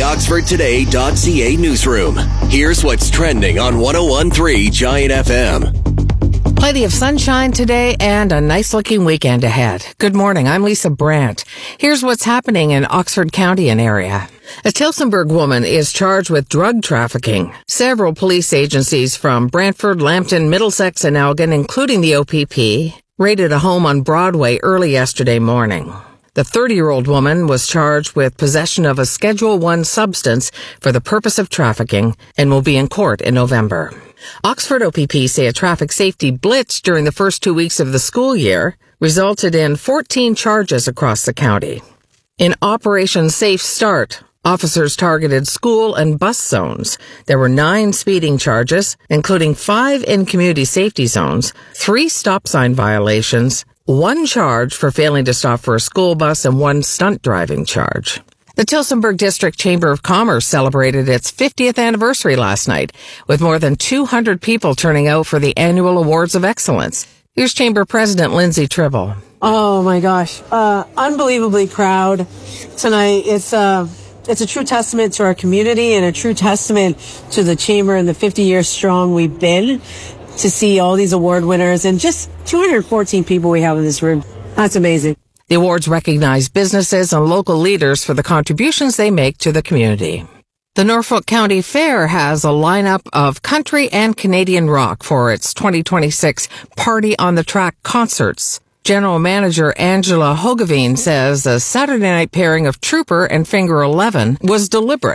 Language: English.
OxfordToday.ca newsroom. Here's what's trending on 101.3 Giant FM. Plenty of sunshine today and a nice-looking weekend ahead. Good morning, I'm Lisa Brandt. Here's what's happening in Oxford County and area. A Tillsonburg woman is charged with drug trafficking. Several police agencies from Brantford, Lambton, Middlesex, and Elgin, including the OPP, raided a home on Broadway early yesterday morning. The 30-year-old woman was charged with possession of a Schedule I substance for the purpose of trafficking and will be in court in November. Oxford OPP say a traffic safety blitz during the first 2 weeks of the school year resulted in 14 charges across the county. In Operation Safe Start, officers targeted school and bus zones. There were 9 speeding charges, including 5 in community safety zones, 3 stop sign violations, 1 charge for failing to stop for a school bus, and 1 stunt driving charge. The Tillsonburg District Chamber of Commerce celebrated its 50th anniversary last night, with more than 200 people turning out for the annual Awards of Excellence. Here's Chamber President Lindsay Tribble. Oh my gosh, unbelievably proud tonight. It's a true testament to our community and a true testament to the Chamber and the 50 years strong we've been to see all these award winners and just 214 people we have in this room. That's amazing. The awards recognize businesses and local leaders for the contributions they make to the community. The Norfolk County Fair has a lineup of country and Canadian rock for its 2026 Party on the Track concerts. General Manager Angela Hogeveen says a Saturday night pairing of Trooper and Finger 11 was deliberate.